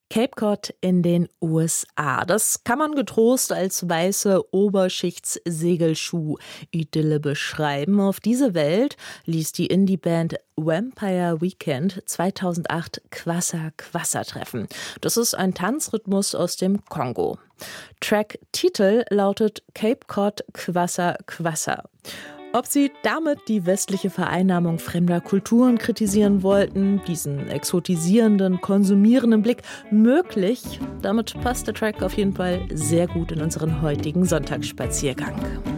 Cape Cod in den USA. Das kann man getrost als weiße Oberschichts-Segelschuh-Idylle beschreiben. Auf diese Welt ließ die Indie-Band Vampire Weekend 2008 Kwassa Kwassa treffen. Das ist ein Tanzrhythmus aus dem Kongo. Track-Titel lautet Cape Cod Kwassa Kwassa. Ob sie damit die westliche Vereinnahmung fremder Kulturen kritisieren wollten, diesen exotisierenden, konsumierenden Blick, möglich. Damit passt der Track auf jeden Fall sehr gut in unseren heutigen Sonntagsspaziergang.